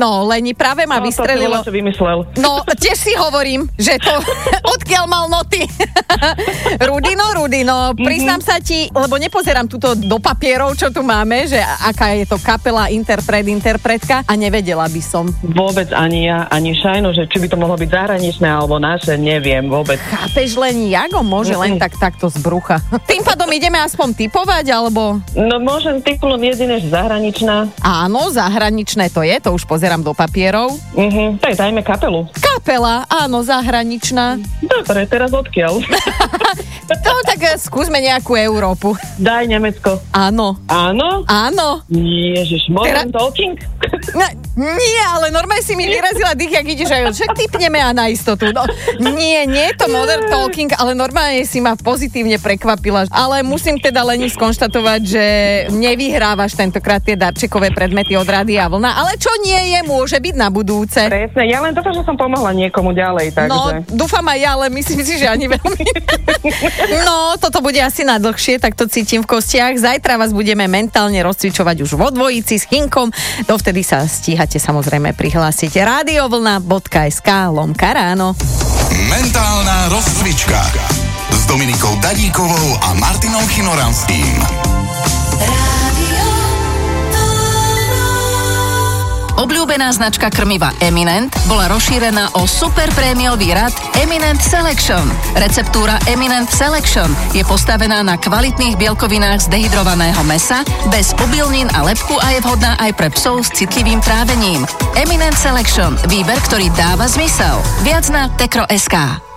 No, Leni, práve ma vystrelilo. To vymyslel. No, tiež si hovorím, že to odkiaľ mal noty. Rudino, priznám sa ti, lebo nepozerám túto do papierov, čo tu máme, že aká je to kapela, interpretka a nevedela by som. Vôbec ani ja, ani šajno, že či by to mohlo byť zahraničné alebo naše, neviem vôbec. Chápeš, Leni, jak ho môže len takto z brucha? Tým pádom ideme aspoň tipovať, alebo? No môžem tipnúť jedine, že zahraničná. Áno, zahraničné to je, to už pozerám do papierov. Tak dajme kapelu. Kapela, áno, zahraničná. Dobre, teraz odkiaľ? To tak skúsme nejakú Európu. Daj Nemecko. Áno. Áno? Áno. Ježiš, Modern Talking? No, nie, ale normálne si mi vyrazila dých, jak ideš aj však typneme a na istotu. No, nie je to Modern Talking, ale normálne si ma pozitívne prekvapila. Ale musím teda Leni skonštatovať, že nevyhrávaš tentokrát tie darčekové predmety od Rádia Vlna, ale čo nie je, môže byť na budúce. Presne, ja len toto, že som pomohla niekomu ďalej, takže... No, dúfam aj ja, ale myslím si, že ani veľmi. No, toto bude asi na dlhšie, tak to cítim v kostiach. Zajtra vás budeme mentálne rozcvičovať už vo dvojici s Chinkom. Dovtedy sa stíhate samozrejme prihlásiť radiovlna.sk/ráno. Mentálna rozcvička s Dominikou Dadíkovou a Martinom Chinoranským. Obľúbená značka krmiva Eminent bola rozšírená o super prémiový rad Eminent Selection. Receptúra Eminent Selection je postavená na kvalitných bielkovinách z dehydrovaného mäsa, bez obilnín a lepku a je vhodná aj pre psov s citlivým trávením. Eminent Selection. Výber, ktorý dáva zmysel. Viac na tekro.sk.